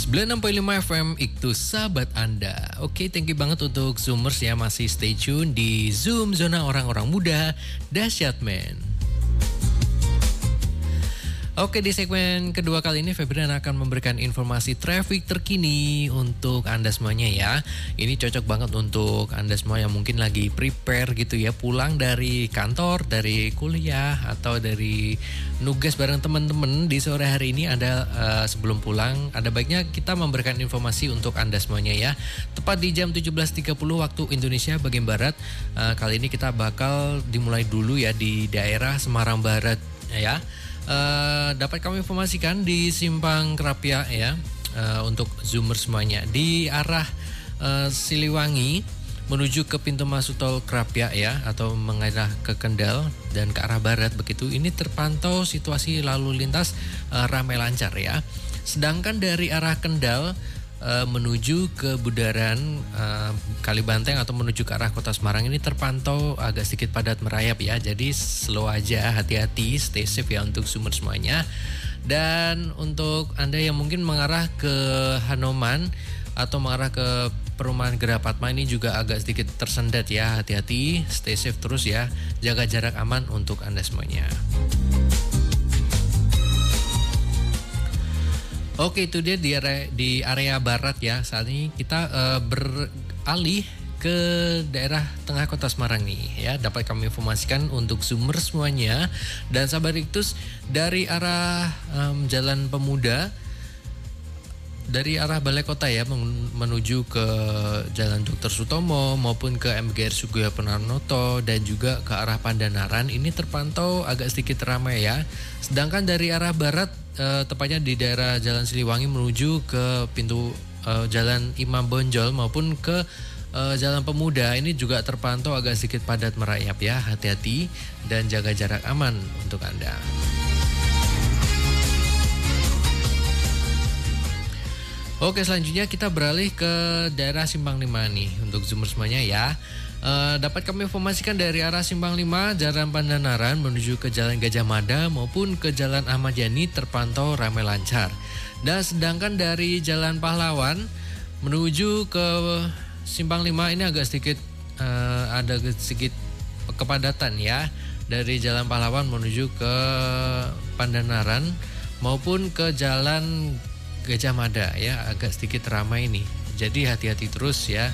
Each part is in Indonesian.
96.5 FM itu sahabat Anda. Oke, thank you banget untuk Zoomers ya, masih stay tune di Zoom Zona Orang-Orang Muda Dahsyat Men. Oke, di segmen kedua kali ini Febrian akan memberikan informasi traffic terkini untuk Anda semuanya ya. Ini cocok banget untuk Anda semua yang mungkin lagi prepare gitu ya, pulang dari kantor, dari kuliah, atau dari nugas bareng teman-teman di sore hari ini. Anda sebelum pulang, ada baiknya kita memberikan informasi untuk Anda semuanya ya. Tepat di jam 17.30 waktu Indonesia bagian Barat. Kali ini kita bakal dimulai dulu ya di daerah Semarang Barat ya. Dapat kami informasikan di Simpang Krapia ya, untuk Zoomer semuanya di arah Siliwangi menuju ke pintu masuk tol Krapia ya, atau mengarah ke Kendal dan ke arah barat begitu. Ini terpantau situasi lalu lintas ramai lancar ya. Sedangkan dari arah Kendal menuju ke Budaran Kalibanteng atau menuju ke arah Kota Semarang ini terpantau agak sedikit padat merayap ya. Jadi slow aja, hati-hati, stay safe ya untuk Zoomers semuanya. Dan untuk Anda yang mungkin mengarah ke Hanoman atau mengarah ke perumahan Gerapatma ini juga agak sedikit tersendat ya. Hati-hati, stay safe terus ya. Jaga jarak aman untuk Anda semuanya. Oke, itu dia di area barat ya. Saat ini kita beralih ke daerah tengah Kota Semarang nih ya. Dapat kami informasikan untuk Zoomer semuanya dan sahabat Iktus dari arah Jalan Pemuda, dari arah Balai Kota ya, menuju ke Jalan Dr. Sutomo maupun ke MGR Sugoyo Penarnoto dan juga ke arah Pandanaran ini terpantau agak sedikit ramai ya. Sedangkan dari arah barat, tepatnya di daerah Jalan Siliwangi menuju ke pintu Jalan Imam Bonjol maupun ke Jalan Pemuda ini juga terpantau agak sedikit padat merayap ya. Hati-hati dan jaga jarak aman untuk Anda. Oke, selanjutnya kita beralih ke daerah Simpang 5 nih untuk Zoomer semuanya ya. Dapat kami informasikan dari arah Simpang 5 Jalan Pandanaran menuju ke Jalan Gajah Mada maupun ke Jalan Ahmad Yani terpantau ramai lancar. Dan sedangkan dari Jalan Pahlawan menuju ke Simpang 5 ini agak sedikit ada sedikit kepadatan ya. Dari Jalan Pahlawan menuju ke Pandanaran maupun ke Jalan Gajah Mada ya, agak sedikit ramai nih. Jadi hati-hati terus ya.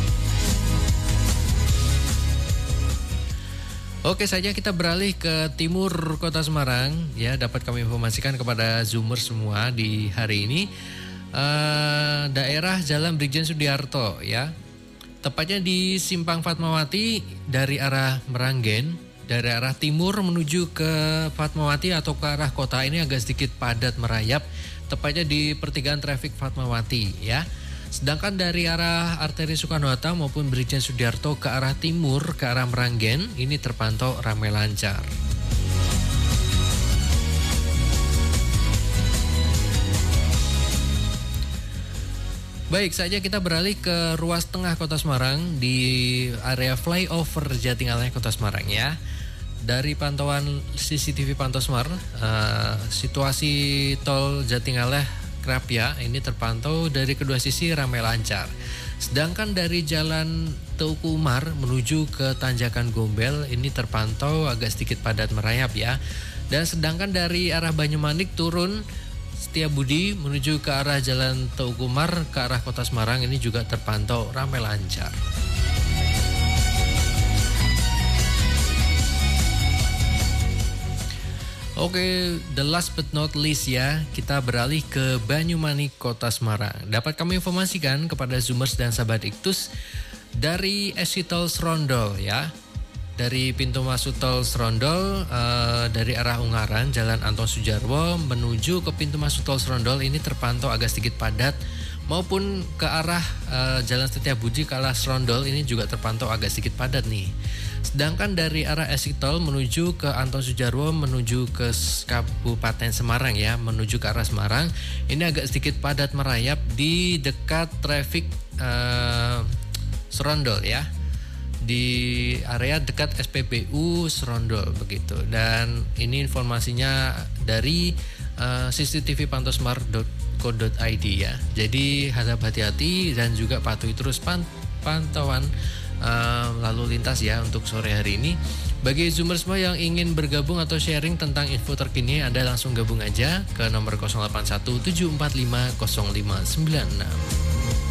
Oke, saja kita beralih ke timur Kota Semarang ya. Dapat kami informasikan kepada Zoomer semua di hari ini daerah Jalan Brigjen Sudiarto ya. Tepatnya di Simpang Fatmawati dari arah Meranggen, dari arah timur menuju ke Fatmawati atau ke arah kota ini agak sedikit padat merayap. Tepatnya di pertigaan trafik Fatmawati ya. Sedangkan dari arah arteri Soekarno-Hatta maupun Brigjen Sudiarto ke arah timur, ke arah Meranggen ini terpantau ramai lancar. Baik, saja kita beralih ke ruas tengah Kota Semarang di area flyover Jatingaleh Kota Semarang ya. Dari pantauan CCTV Pantau Semar, situasi tol Jatingaleh Krapia ini terpantau dari kedua sisi ramai lancar. Sedangkan dari Jalan Teuku Umar menuju ke Tanjakan Gombel ini terpantau agak sedikit padat merayap ya. Dan sedangkan dari arah Banyumanik turun Setiabudi menuju ke arah Jalan Teuku Umar ke arah Kota Semarang ini juga terpantau ramai lancar. Oke, the last but not least ya, kita beralih ke Banyumanik Kota Semarang. Dapat kami informasikan kepada Zoomers dan sahabat Iktus dari exit tol Serondol ya. Dari pintu masuk tol Serondol dari arah Ungaran, Jalan Anton Sujarwo menuju ke pintu masuk tol Serondol ini terpantau agak sedikit padat, maupun ke arah Jalan Setiabudi ke arah Serondol ini juga terpantau agak sedikit padat nih. Sedangkan dari arah exit tol menuju ke Anton Sujarwo menuju ke Kabupaten Semarang ya, menuju ke arah Semarang ini agak sedikit padat merayap di dekat trafik Serondol ya, di area dekat SPBU Serondol begitu. Dan ini informasinya dari CCTV pantosmart.co.id ya. Jadi harap hati-hati dan juga patuhi terus pantauan lalu lintas ya untuk sore hari ini. Bagi Zoomers semua yang ingin bergabung atau sharing tentang info terkini, Anda langsung gabung aja ke nomor 0817450596.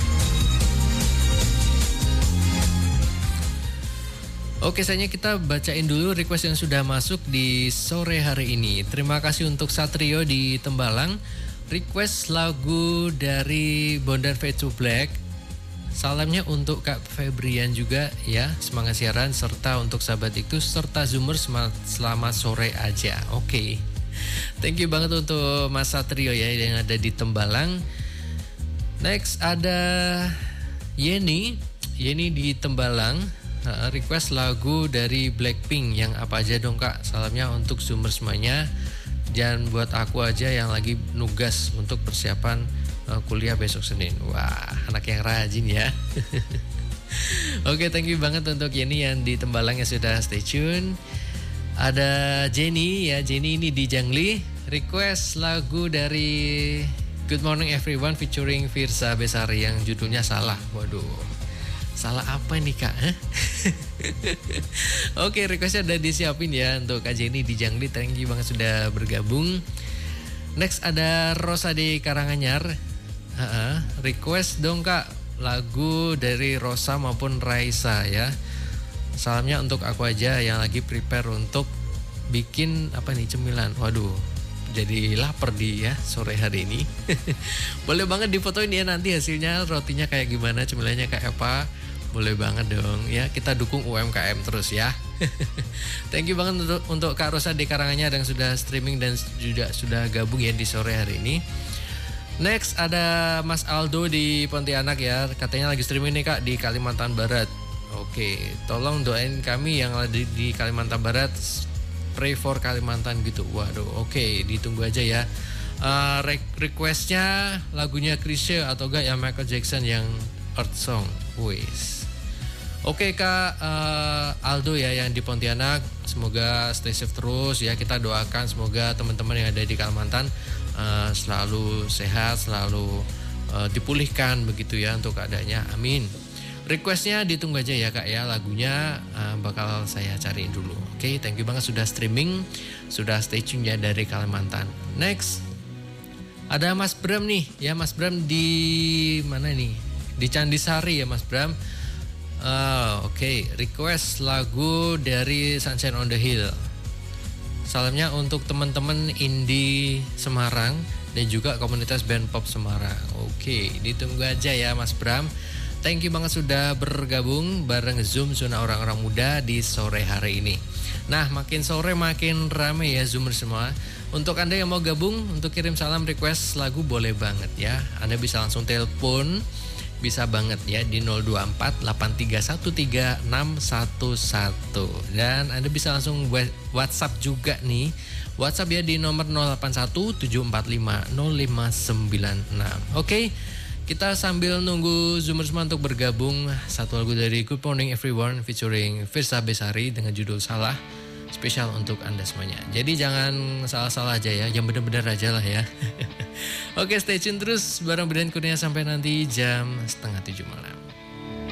Oke, sayangnya kita bacain dulu request yang sudah masuk di sore hari ini. Terima kasih untuk Satrio di Tembalang. Request lagu dari Bondan Fade to Black. Salamnya untuk Kak Febrian juga ya, semangat siaran, serta untuk sahabat Iktus serta Zoomers selamat sore aja. Oke. Thank you banget untuk Mas Satrio ya yang ada di Tembalang. Next ada Yeni di Tembalang. Request lagu dari Blackpink yang apa aja dong Kak. Salamnya untuk Zoomers semuanya. Dan buat aku aja yang lagi nugas untuk persiapan kuliah besok Senin. Wah, anak yang rajin ya. Oke, thank you banget untuk Yeni yang di Tembalang yang sudah stay tune. Ada Jenny ya, Jenny ini di Jangli. Request lagu dari Good Morning Everyone featuring Firsa Besari yang judulnya Salah. Waduh, salah apa nih Kak? Oke, requestnya udah disiapin ya untuk Kak Jenny di Jangli. Thank you banget sudah bergabung. Next ada Rosa di Karanganyar. Request dong Kak lagu dari Rosa maupun Raisa ya. Salamnya untuk aku aja yang lagi prepare untuk bikin apa nih cemilan. Waduh, jadi lapar di ya sore hari ini. Boleh banget difotoin ya nanti hasilnya, rotinya kayak gimana, cemilannya kayak apa. Boleh banget dong ya, kita dukung UMKM terus ya. Thank you banget untuk Kak Rosa di Karanganyar yang sudah streaming dan juga sudah gabung ya di sore hari ini. Next ada Mas Aldo di Pontianak ya, katanya lagi streaming nih Kak di Kalimantan Barat. Oke, tolong doain kami yang ada di Kalimantan Barat, pray for Kalimantan gitu. Waduh, oke, ditunggu aja ya. Requestnya lagunya Chrisye atau enggak yang Michael Jackson yang Earth Song. Wis. Oke Kak Aldo ya yang di Pontianak, semoga stay safe terus ya. Kita doakan semoga teman-teman yang ada di Kalimantan selalu sehat, selalu dipulihkan begitu ya untuk keadaannya. Amin. Requestnya ditunggu aja ya Kak ya, lagunya bakal saya cariin dulu. Oke, thank you banget sudah streaming, sudah stay tune ya dari Kalimantan. Next ada Mas Bram nih ya, Mas Bram di mana nih? Di Candisari ya Mas Bram. Oke, request lagu dari Sunshine on the Hill. Salamnya untuk teman-teman indie Semarang dan juga komunitas band pop Semarang. Oke, ditunggu aja ya Mas Bram. Thank you banget sudah bergabung bareng Zoom Zona Orang-Orang Muda di sore hari ini. Nah, makin sore makin rame ya Zoomer semua. Untuk Anda yang mau gabung untuk kirim salam request lagu boleh banget ya. Anda bisa langsung telepon, bisa banget ya di 024 8313 611. Dan Anda bisa langsung WhatsApp juga nih. WhatsApp ya di nomor 081 745 0596. Oke. Kita sambil nunggu Zoomers semua untuk bergabung, satu lagu dari Good Morning Everyone featuring Firsa Besari dengan judul Salah, spesial untuk Anda semuanya. Jadi jangan salah-salah aja ya, yang benar-benar aja lah ya. Oke, stay tune terus bareng Brian Kurnia sampai nanti jam 6:30 malam.